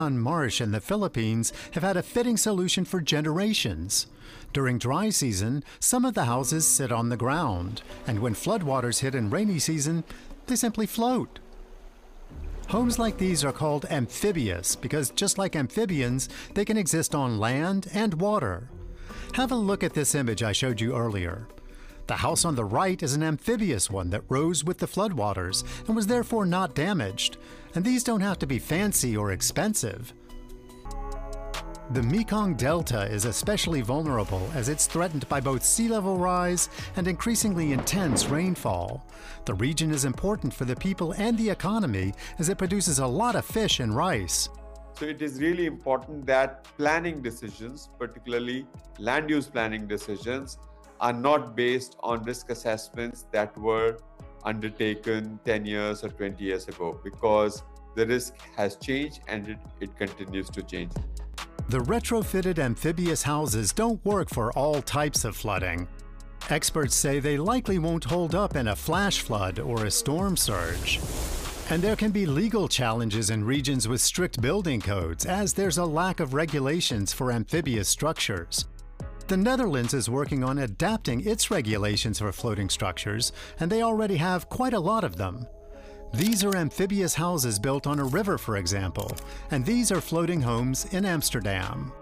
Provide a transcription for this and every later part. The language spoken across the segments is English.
Marsh in the Philippines have had a fitting solution for generations. During dry season, some of the houses sit on the ground, and when floodwaters hit in rainy season, they simply float. Homes like these are called amphibious because just like amphibians, they can exist on land and water. Have a look at this image I showed you earlier. The house on the right is an amphibious one that rose with the floodwaters and was therefore not damaged. And these don't have to be fancy or expensive. The Mekong Delta is especially vulnerable as it's threatened by both sea level rise and increasingly intense rainfall. The region is important for the people and the economy as it produces a lot of fish and rice. So it is really important that planning decisions, particularly land use planning decisions, are not based on risk assessments that were undertaken 10 years or 20 years ago, because the risk has changed and it continues to change. The retrofitted amphibious houses don't work for all types of flooding. Experts say they likely won't hold up in a flash flood or a storm surge. And there can be legal challenges in regions with strict building codes, as there's a lack of regulations for amphibious structures. The Netherlands is working on adapting its regulations for floating structures, and they already have quite a lot of them. These are amphibious houses built on a river, for example, and these are floating homes in Amsterdam.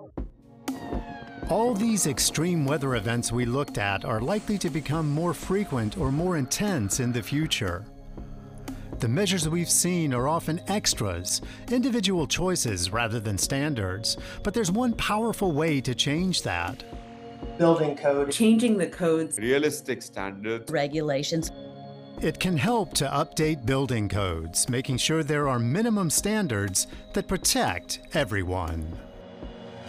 All these extreme weather events we looked at are likely to become more frequent or more intense in the future. The measures we've seen are often extras, individual choices rather than standards, but there's one powerful way to change that. Building code. Changing the codes. Realistic standards. Regulations. It can help to update building codes, making sure there are minimum standards that protect everyone.